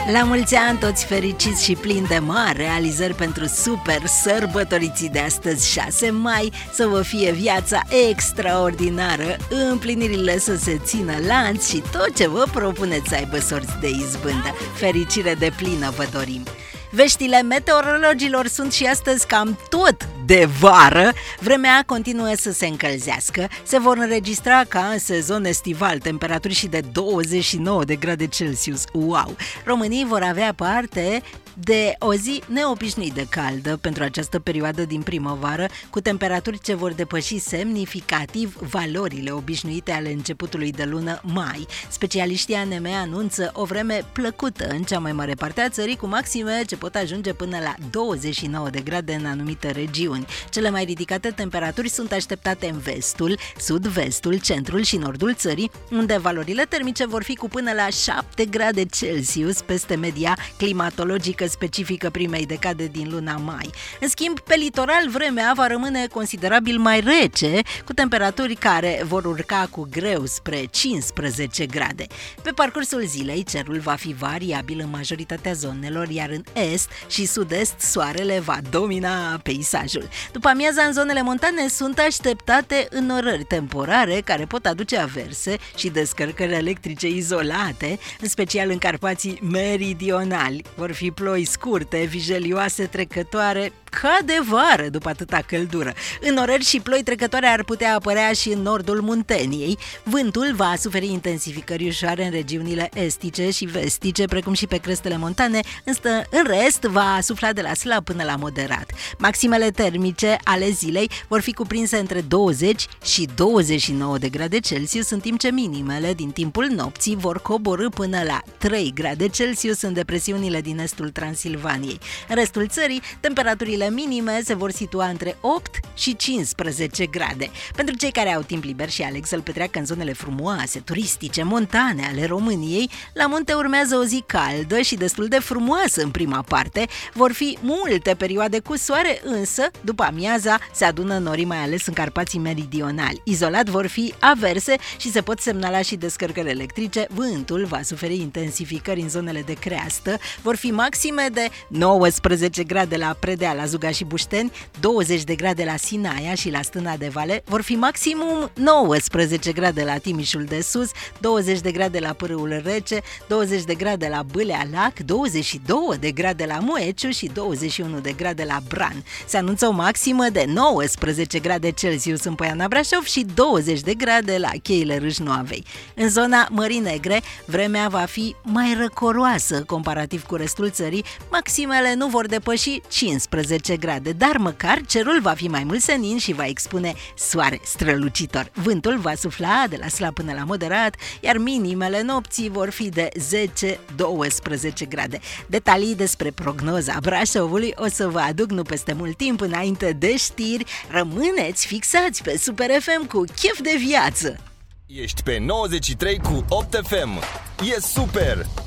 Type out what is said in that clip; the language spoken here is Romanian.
La mulți ani, toți fericiți și plini de mari realizări pentru super sărbătoriții de astăzi, 6 mai. Să vă fie viața extraordinară, împlinirile să se țină lanț și tot ce vă propuneți să aibă sorți de izbândă. Fericire de plină vă dorim! Veștile meteorologilor sunt și astăzi cam tot de vară. Vremea continuă să se încălzească. Se vor înregistra ca în sezon estival temperaturi și de 29 de grade Celsius. Wow! Românii vor avea parte de o zi neobișnuit de caldă pentru această perioadă din primăvară, cu temperaturi ce vor depăși semnificativ valorile obișnuite ale începutului de lună mai. Specialiștii ANME anunță o vreme plăcută în cea mai mare parte a țării, cu maxime ce pot ajunge până la 29 de grade în anumite regiuni. Cele mai ridicate temperaturi sunt așteptate în vestul, sud-vestul, centrul și nordul țării, unde valorile termice vor fi cu până la 7 grade Celsius peste media climatologică specifică primei decade din luna mai. În schimb, pe litoral vremea va rămâne considerabil mai rece, cu temperaturi care vor urca cu greu spre 15 grade. Pe parcursul zilei, cerul va fi variabil în majoritatea zonelor, iar în est și sud-est soarele va domina peisajul. După amiaza, în zonele montane sunt așteptate înnorări temporare care pot aduce averse și descărcări electrice izolate, în special în Carpații meridionali. Vor fi ploi scurte, vijelioase, trecătoare, ca de vară după atâta căldură. Înnorări și ploi trecătoare ar putea apărea și în nordul Munteniei. Vântul va suferi intensificări ușoare în regiunile estice și vestice, precum și pe crestele montane, în rest va sufla de la slab până la moderat. Maximele termice ale zilei vor fi cuprinse între 20 și 29 de grade Celsius, în timp ce minimele din timpul nopții vor coborî până la 3 grade Celsius în depresiunile din estul Transilvaniei. În restul țării, temperaturile minime se vor situa între 8 și 15 grade. Pentru cei care au timp liber și aleg să-l petreacă în zonele frumoase, turistice, montane ale României, la munte urmează o zi caldă și destul de frumoasă în prima parte. Vor fi multe perioade cu soare, însă, după amiaza, se adună norii, mai ales în Carpații meridionali. Izolat vor fi averse și se pot semnala și descărcări electrice. Vântul va suferi intensificări în zonele de creastă. Vor fi maxime de 19 grade la Predea, la Zuga și Bușteni, 20 de grade la Sinaia și la Stâna de Vale, vor fi maximum 19 grade la Timișul de Sus, 20 de grade la Pârâul Rece, 20 de grade la Bâlea Lac, 22 de grade la Mueciu și 21 de grade la Bran. Se anunță o maximă de 19 grade Celsius în Poiana Brașov și 20 de grade la Cheile Râșnoavei. În zona Mării Negre, vremea va fi mai răcoroasă comparativ cu restul țării, maximele nu vor depăși 15 grade, dar măcar cerul va fi mai mult senin și va expune soare strălucitor. Vântul va sufla de la slab până la moderat, iar minimele nopții vor fi de 10-12 grade. Detalii despre prognoza Brașovului o să vă aduc nu peste mult timp, înainte de știri. Rămâneți fixați pe Super FM cu chef de viață! Ești pe 93 cu 8 FM. E super!